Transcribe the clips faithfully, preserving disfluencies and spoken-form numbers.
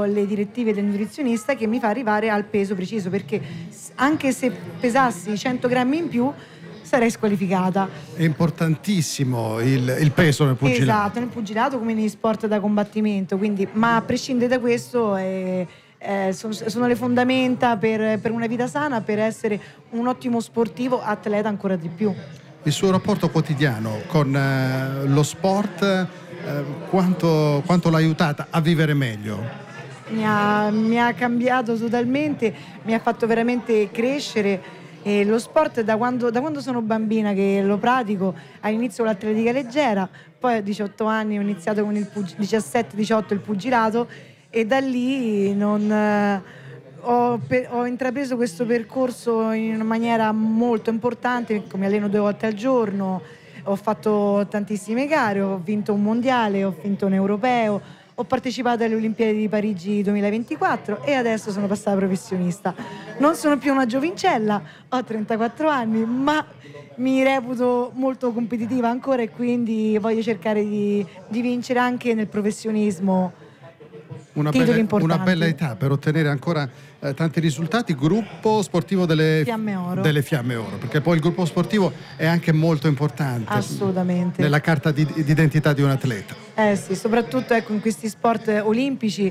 le direttive del nutrizionista che mi fa arrivare al peso preciso, perché anche se pesassi cento grammi in più sarei squalificata. È importantissimo il, il peso nel pugilato. Esatto, nel pugilato come negli sport da combattimento, quindi, ma a prescindere da questo è, è, sono, sono le fondamenta per, per una vita sana, per essere un ottimo sportivo, atleta ancora di più. Il suo rapporto quotidiano con eh, lo sport, eh, quanto, quanto l'ha aiutata a vivere meglio? Mi ha, mi ha cambiato totalmente, mi ha fatto veramente crescere. E lo sport da quando, da quando sono bambina che lo pratico, all'inizio con l'atletica leggera, poi a diciotto anni ho iniziato con il pug- diciassette diciotto il pugilato, e da lì non, eh, ho, per, ho intrapreso questo percorso in una maniera molto importante, mi alleno due volte al giorno, ho fatto tantissime gare, ho vinto un mondiale, ho vinto un europeo, ho partecipato alle Olimpiadi di Parigi duemilaventiquattro e adesso sono passata professionista. Non sono più una giovincella, ho trentaquattro anni, ma mi reputo molto competitiva ancora, e quindi voglio cercare di, di vincere anche nel professionismo. Una bella, una bella età per ottenere ancora eh, tanti risultati. Gruppo sportivo delle Fiamme Oro. delle Fiamme Oro, perché poi il gruppo sportivo è anche molto importante. Assolutamente. Nella carta di, di identità di un atleta. Eh sì, soprattutto ecco, in questi sport olimpici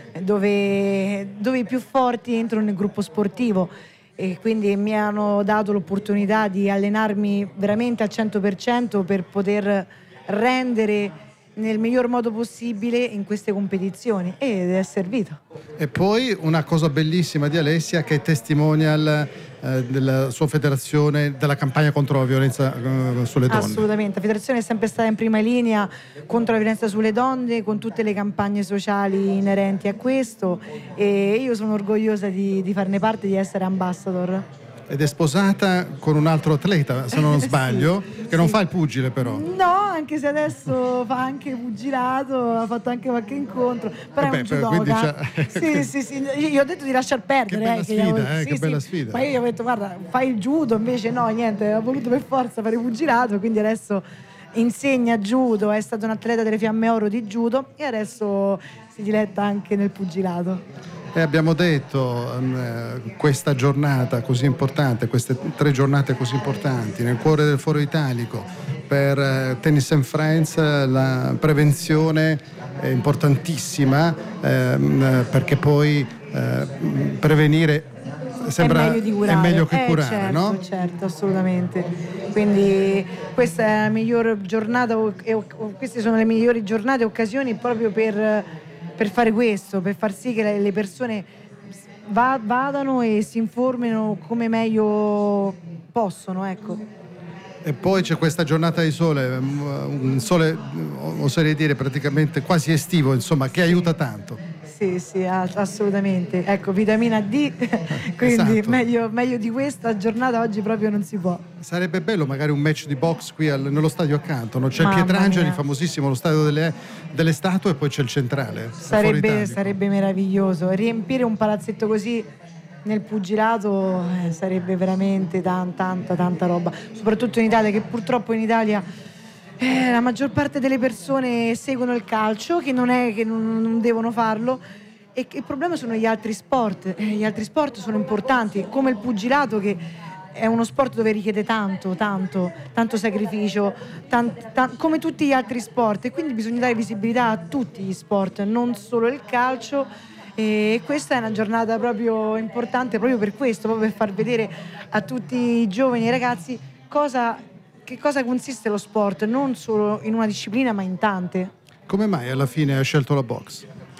dove, dove i più forti entrano nel gruppo sportivo, e quindi mi hanno dato l'opportunità di allenarmi veramente al cento per cento per poter rendere nel miglior modo possibile in queste competizioni, ed è servito. E poi una cosa bellissima di Alessia, che è testimonial eh, della sua federazione, della campagna contro la violenza eh, sulle donne. Assolutamente, la federazione è sempre stata in prima linea contro la violenza sulle donne, con tutte le campagne sociali inerenti a questo, e io sono orgogliosa di, di farne parte, di essere ambassador. Ed è sposata con un altro atleta, se non sbaglio, sì, che non sì. fa il pugile però. No, anche se adesso fa anche pugilato, ha fatto anche qualche incontro, però Eh beh, è un judoka. Sì, sì, sì, io ho detto di lasciar perdere. Che bella eh, sfida, che, eh, sì, che sì. bella sfida. Ma io ho detto, guarda, fai il judo, invece no, niente, ha voluto per forza fare pugilato, quindi adesso insegna judo, è stato un atleta delle Fiamme Oro di judo e adesso si diletta anche nel pugilato. E abbiamo detto eh, questa giornata così importante, queste tre giornate così importanti nel cuore del Foro Italico per eh, Tennis and Friends, la prevenzione è importantissima ehm, perché poi eh, prevenire sembra è meglio, di curare. È meglio che eh, curare, certo, no? Certo, assolutamente. Quindi questa è la miglior giornata, e queste sono le migliori giornate e occasioni proprio per per fare questo, per far sì che le persone va, vadano e si informino come meglio possono, ecco. E poi c'è questa giornata di sole, un sole, oserei dire praticamente quasi estivo, insomma, che aiuta tanto. Sì, sì, assolutamente. Ecco, vitamina D, quindi esatto. meglio, meglio di questa giornata oggi proprio non si può. Sarebbe bello magari un match di box qui al, nello stadio accanto, no? C'è Mamma il Pietrangeli, mia. famosissimo, lo stadio delle, delle statue, e poi c'è il centrale. Sarebbe, sarebbe meraviglioso. Riempire un palazzetto così nel pugilato eh, sarebbe veramente tanta, tanta, tanta roba. Soprattutto in Italia, che purtroppo in Italia Eh, la maggior parte delle persone seguono il calcio, che non è che non, non devono farlo, e che il problema sono gli altri sport. Eh, gli altri sport sono importanti, come il pugilato, che è uno sport dove richiede tanto, tanto, tanto sacrificio, tant, tant, come tutti gli altri sport, e quindi bisogna dare visibilità a tutti gli sport, non solo il calcio. E questa è una giornata proprio importante proprio per questo, proprio per far vedere a tutti i giovani e i ragazzi cosa che cosa consiste lo sport, non solo in una disciplina ma in tante. Come mai alla fine hai scelto la box?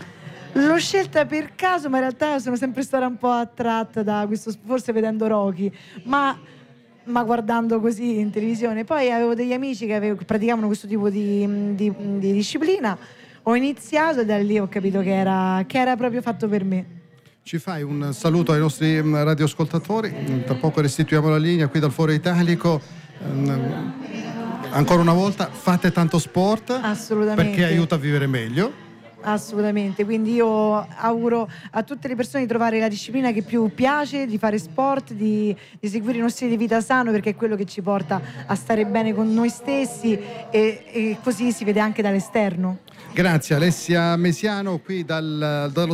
L'ho scelta per caso, ma in realtà sono sempre stata un po' attratta da questo, forse vedendo Rocky, ma, ma guardando così in televisione. Poi avevo degli amici che, avevo, che praticavano questo tipo di, di, di disciplina, ho iniziato e da lì ho capito che era, che era proprio fatto per me. Ci fai un saluto ai nostri radioascoltatori, tra poco restituiamo la linea qui dal Foro Italico. Ancora una volta fate tanto sport, assolutamente, perché aiuta a vivere meglio. Assolutamente, quindi io auguro a tutte le persone di trovare la disciplina che più piace, di fare sport, di, di seguire uno stile di vita sano, perché è quello che ci porta a stare bene con noi stessi, e, e così si vede anche dall'esterno. Grazie Alessia Mesiano qui dal, dallo